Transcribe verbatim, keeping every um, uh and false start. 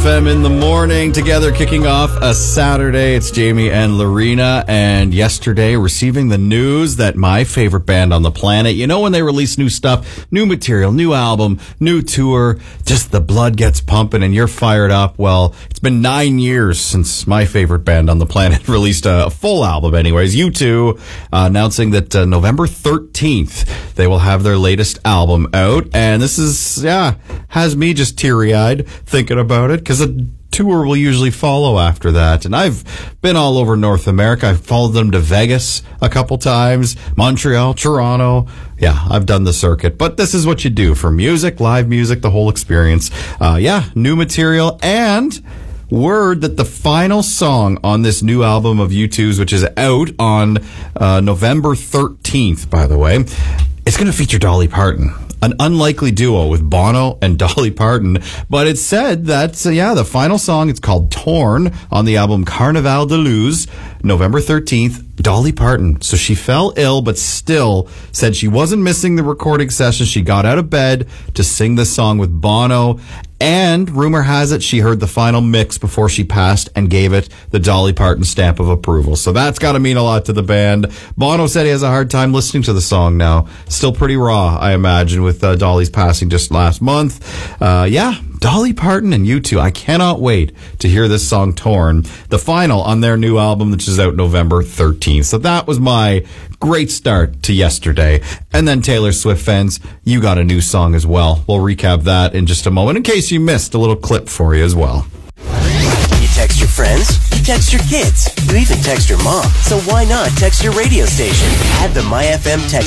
M in the morning together, kicking off a Saturday. It's Jamie and Lorena, and yesterday receiving the news that my favorite band on the planet, you know, when they release new stuff, new material, new album, new tour, just the blood gets pumping and you're fired up. Well, it's been nine years since my favorite band on the planet released a, a full album anyways. U two uh, announcing that uh, November thirteenth they will have their latest album out, and this is, yeah, has me just teary-eyed thinking about it, because a tour will usually follow after that. And I've been all over North America. I've followed them to Vegas a couple times, Montreal, Toronto. Yeah, I've done the circuit. But this is what you do for music, live music, the whole experience. Uh, yeah, new material, and word that the final song on this new album of U two's, which is out on uh, November thirteenth, by the way, it's going to feature Dolly Parton. An unlikely duo with Bono and Dolly Parton. But it's said that, uh, yeah, the final song, it's called Torn on the album Carnaval de Luz, November thirteenth, Dolly Parton. So she fell ill, but still said she wasn't missing the recording session. She got out of bed to sing the song with Bono. And rumor has it she heard the final mix before she passed and gave it the Dolly Parton stamp of approval. So that's got to mean a lot to the band. Bono said he has a hard time listening to the song now. Still pretty raw, I imagine, with uh, Dolly's passing just last month. Uh, yeah, Dolly Parton and U two. I cannot wait to hear this song Torn, the final on their new album, which is out November thirteenth. So that was my great start to yesterday. And then Taylor Swift fans, you got a new song as well. We'll recap that in just a moment, in case you missed a little clip for you as well. You text your friends, you text your kids, you even text your mom. So why not text your radio station? Add the MyFM text